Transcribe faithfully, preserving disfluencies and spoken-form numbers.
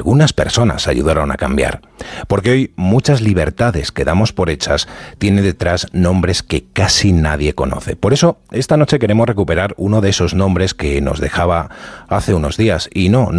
algunas personas ayudaron a cambiar. Porque hoy muchas libertades que damos por hechas tienen detrás nombres que casi nadie conoce. Por eso, esta noche queremos recuperar uno de esos nombres que nos dejaba hace unos días. Y no,